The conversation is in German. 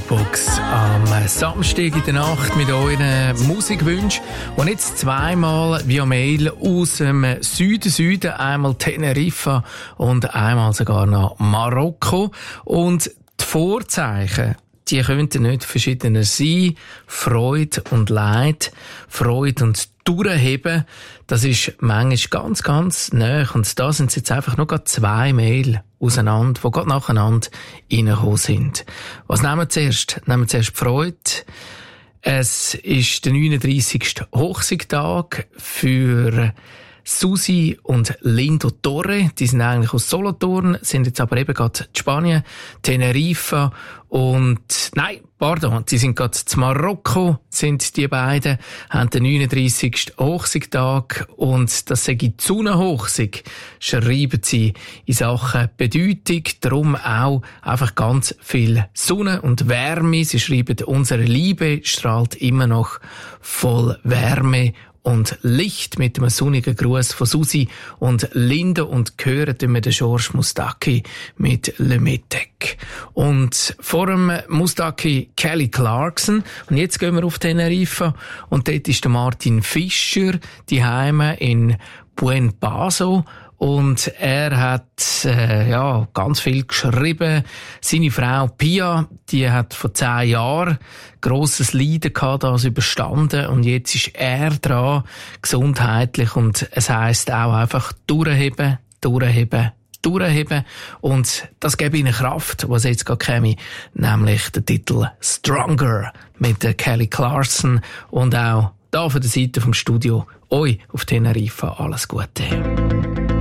Jukebox am Samstag in der Nacht mit euren Musikwünschen und jetzt zweimal via Mail aus dem Süden, einmal Teneriffa und einmal sogar nach Marokko. Und die Vorzeichen, die könnten nicht verschiedener sein. Freude und Leid, Freude und Durchheben, das ist manchmal ganz, ganz nahe. Und da sind jetzt einfach nur gerade 2 Mail auseinander, die gerade nacheinander reingekommen sind. Was nehmen wir zuerst? Nehmen wir zuerst die Freude. Es ist der 39. Hochsiegtag für Susi und Lindo Torre. Die sind eigentlich aus Solothurn, sind jetzt aber eben gerade in Spanien, Teneriffa sie sind gerade zu Marokko, sind die beiden, haben den 39. Hochsiegtag und das sei die Sonnenhochsieg, schreiben sie in Sachen Bedeutung, darum auch einfach ganz viel Sonne und Wärme. Sie schreiben, unsere Liebe strahlt immer noch voll Wärme und Licht mit einem sonnigen Gruß von Susi und Linda und hören wir den George Moustaki mit Le Metec. Und vor dem Moustaki Kelly Clarkson. Und jetzt gehen wir auf Teneriffa und dort ist der Martin Fischer, die Heime in Buen Paso. Und er hat ganz viel geschrieben. Seine Frau Pia, die hat vor 10 Jahren grosses Leiden gehabt, das überstanden. Und jetzt ist er dran, gesundheitlich. Und es heisst auch einfach durchheben. Und das gebe ihnen Kraft, was jetzt gerade käme, nämlich der Titel Stronger mit der Kelly Clarkson. Und auch da von der Seite vom Studio euch auf Teneriffa alles Gute.